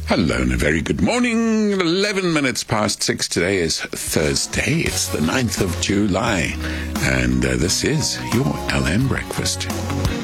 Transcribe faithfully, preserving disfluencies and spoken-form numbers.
Hello and a very good morning. eleven minutes past six. Today is Thursday. It's the ninth of July. And uh, this is your L M Breakfast.